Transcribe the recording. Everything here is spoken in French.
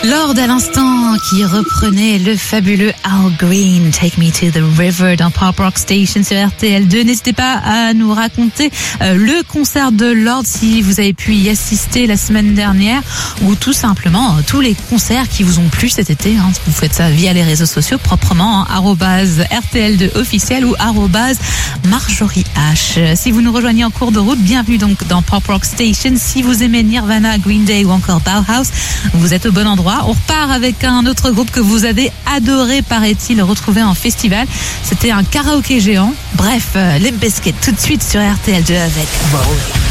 Lord à l'instant qui reprenait le fabuleux Al Green, Take Me to the River dans Pop Rock Station sur RTL2. N'hésitez pas à nous raconter le concert de Lord si vous avez pu y assister la semaine dernière ou tout simplement tous les concerts qui vous ont plu cet été. Vous faites ça via les réseaux sociaux proprement, @RTL2 officiel ou @Marjorie H. Si vous nous rejoignez en cours de route, bienvenue donc dans Pop Rock Station. Si vous aimez Nirvana, Green Day ou encore Bauhaus, vous êtes au bon endroit. On repart avec un autre groupe que vous avez adoré, paraît-il, retrouver en festival. C'était un karaoké géant. Bref, Limp Bizkit tout de suite sur RTL2 avec Roll.